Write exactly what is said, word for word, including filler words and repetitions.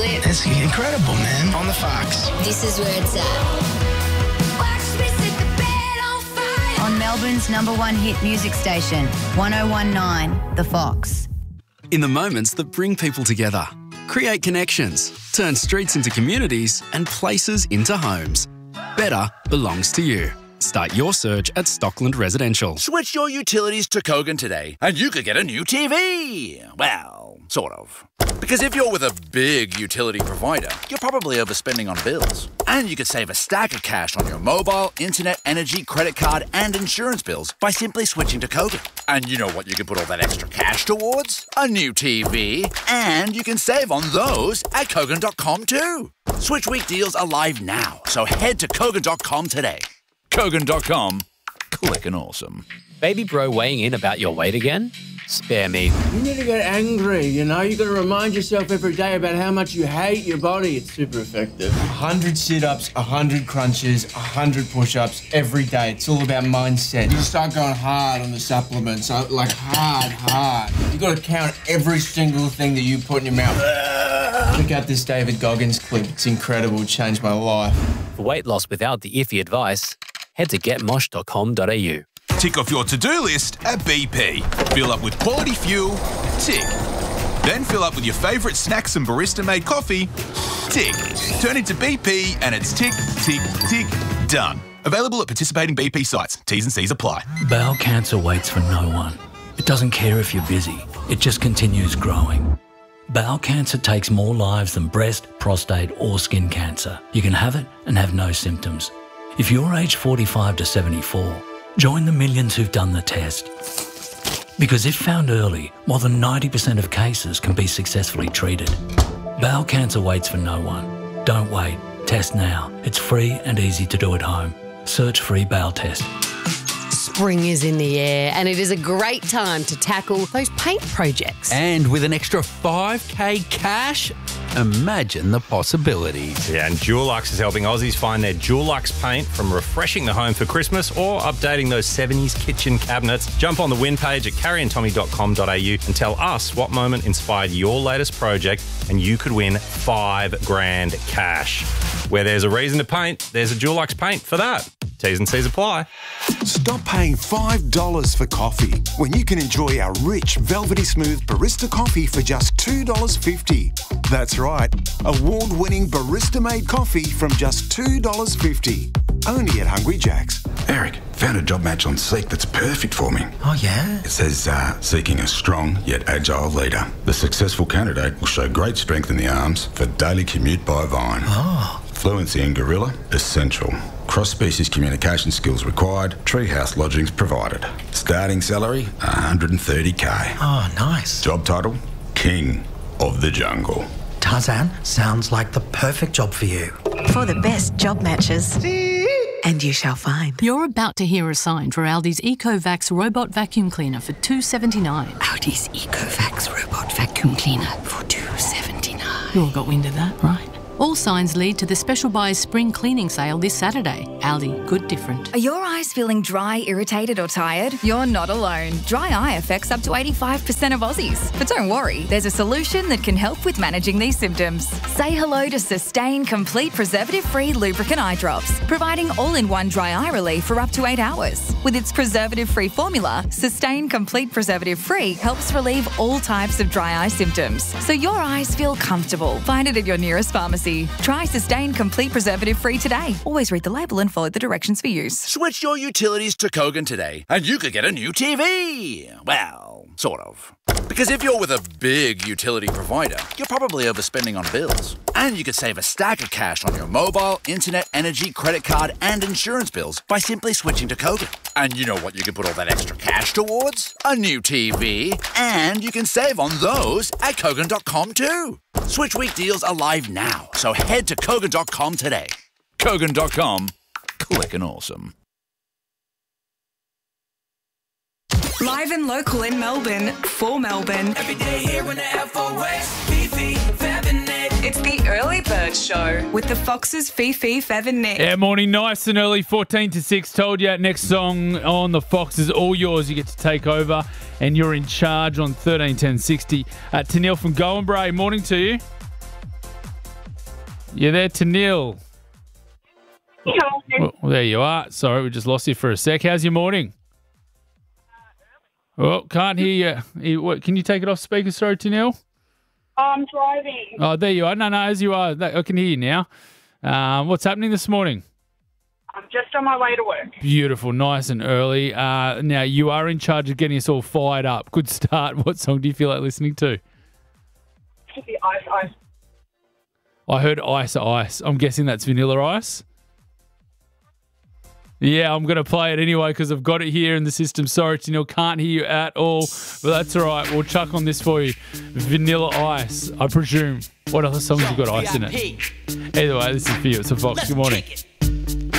flip. That's incredible, man. On the Fox. This is where it's at. On Melbourne's number one hit music station, one oh one point nine The Fox. In the moments that bring people together, create connections, turn streets into communities and places into homes. Better belongs to you. Start your search at Stockland Residential. Switch your utilities to Kogan today and you could get a new T V. Well, sort of. Because if you're with a big utility provider, you're probably overspending on bills. And you could save a stack of cash on your mobile, internet, energy, credit card and insurance bills by simply switching to Kogan. And you know what you can put all that extra cash towards? A new T V. And you can save on those at Kogan dot com too. Switch week deals are live now, so head to Kogan dot com today. Kogan dot com. Clickin' awesome. Baby bro weighing in about your weight again? Spare me. You need to get angry, you know? You got to remind yourself every day about how much you hate your body. It's super effective. one hundred sit-ups, one hundred crunches, one hundred push-ups every day. It's all about mindset. You start going hard on the supplements, like hard, hard. You got to count every single thing that you put in your mouth. Check out this David Goggins clip. It's incredible. It changed my life. For weight loss without the iffy advice, head to get mosh dot com dot a u. Tick off your to-do list at B P. Fill up with quality fuel, tick. Then fill up with your favourite snacks and barista-made coffee, tick. Turn into B P and it's tick, tick, tick, done. Available at participating B P sites. T's and C's apply. Bowel cancer waits for no one. It doesn't care if you're busy. It just continues growing. Bowel cancer takes more lives than breast, prostate or skin cancer. You can have it and have no symptoms. If you're aged forty-five to seventy-four, join the millions who've done the test. Because if found early, more than ninety percent of cases can be successfully treated. Bowel cancer waits for no one. Don't wait. Test now. It's free and easy to do at home. Search free bowel test. Spring is in the air and it is a great time to tackle those paint projects. And with an extra five K cash, imagine the possibilities. Yeah, and Dulux is helping Aussies find their Dulux paint, from refreshing the home for Christmas or updating those seventies kitchen cabinets. Jump on the win page at carrie and tommy dot com dot a u and tell us what moment inspired your latest project and you could win five grand cash. Where there's a reason to paint, there's a Dulux paint for that. T's and C's apply. Stop paying five dollars for coffee when you can enjoy our rich, velvety smooth barista coffee for just two dollars fifty. That's right, award-winning barista-made coffee from just two dollars fifty. Only at Hungry Jack's. Eric, found a job match on Seek that's perfect for me. Oh, yeah? It says, uh, seeking a strong yet agile leader. The successful candidate will show great strength in the arms for daily commute by Vine. Oh. Fluency in Gorilla, essential. Cross-species communication skills required. Treehouse lodgings provided. Starting salary, one hundred thirty K. Oh, nice. Job title, King of the Jungle. Tarzan, sounds like the perfect job for you. For the best job matches. And you shall find. You're about to hear a sign for Aldi's EcoVax robot vacuum cleaner for two dollars seventy-nine. Aldi's EcoVax robot vacuum cleaner for two dollars seventy-nine. You all got wind of that, right? All signs lead to the Special Buys Spring Cleaning Sale this Saturday. Aldi, good different. Are your eyes feeling dry, irritated or tired? You're not alone. Dry eye affects up to eighty-five percent of Aussies. But don't worry, there's a solution that can help with managing these symptoms. Say hello to Sustain Complete Preservative-Free Lubricant Eye Drops, providing all-in-one dry eye relief for up to eight hours. With its preservative-free formula, Sustain Complete Preservative-Free helps relieve all types of dry eye symptoms, so your eyes feel comfortable. Find it at your nearest pharmacy. Try Sustain Complete Preservative Free today. Always read the label and follow the directions for use. Switch your utilities to Kogan today and you could get a new T V. Well, sort of. Because if you're with a big utility provider, you're probably overspending on bills. And you could save a stack of cash on your mobile, internet, energy, credit card and insurance bills by simply switching to Kogan. And you know what you can put all that extra cash towards? A new T V. And you can save on those at Kogan dot com too. Switch week deals are live now, so head to Kogan dot com today. Kogan dot com. Clickin' awesome. Live and local in Melbourne, for Melbourne. Every day here in the F O X, Fifi, Fev and Nick. It's the Early Bird Show with the Foxes, Fifi, Fev and Nick. Yeah, morning, nice and early, fourteen to six. Told you, next song on the Foxes, all yours. You get to take over and you're in charge on thirteen ten sixty. Uh, Tennille from Gowenbrae, morning to you. You there, Tennille? Well, there you are. Sorry, we just lost you for a sec. How's your morning? Oh, can't hear you. you what, can you take it off speaker? Sorry, Tennille? I'm driving. Oh, there you are. No, no, as you are. I can hear you now. Um, what's happening this morning? I'm just on my way to work. Beautiful, nice and early. Uh, now, you are in charge of getting us all fired up. Good start. What song do you feel like listening to? Should be Ice Ice. I heard Ice Ice. I'm guessing that's Vanilla Ice. Yeah, I'm going to play it anyway because I've got it here in the system. Sorry, Tennille, can't hear you at all. But that's all right. We'll chuck on this for you. Vanilla Ice, I presume. What other songs have got ice in it? Either way, this is for you. It's a Fox. Good morning.